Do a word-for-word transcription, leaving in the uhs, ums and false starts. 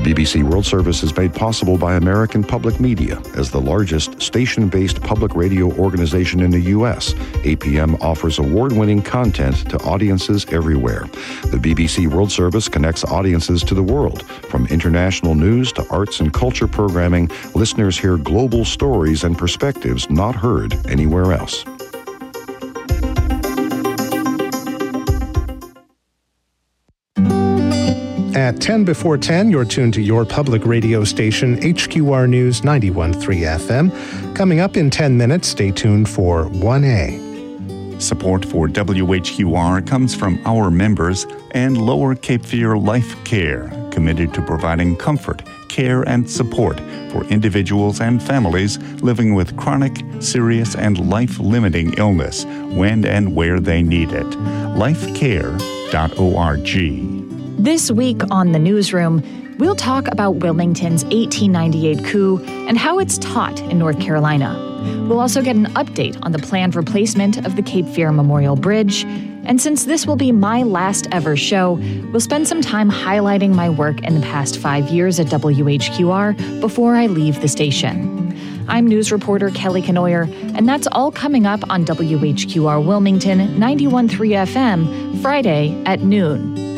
B B C World Service is made possible by American Public Media. As the largest station-based public radio organization in the U S, A P M offers award-winning content to audiences everywhere. The B B C World Service connects audiences to the world. From international news to arts and culture programming, listeners hear global stories and perspectives not heard anywhere else. At ten before ten, you're tuned to your public radio station, H Q R News ninety-one point three F M. Coming up in ten minutes, stay tuned for one A. Support for W H Q R comes from our members and Lower Cape Fear Life Care, committed to providing comfort, care, and support for individuals and families living with chronic, serious, and life-limiting illness when and where they need it. life care dot org. This week on The Newsroom, we'll talk about Wilmington's eighteen ninety-eight coup and how it's taught in North Carolina. We'll also get an update on the planned replacement of the Cape Fear Memorial Bridge. And since this will be my last ever show, we'll spend some time highlighting my work in the past five years at W H Q R before I leave the station. I'm news reporter Kelly Kenoyer, and that's all coming up on W H Q R Wilmington ninety-one point three F M, Friday at noon.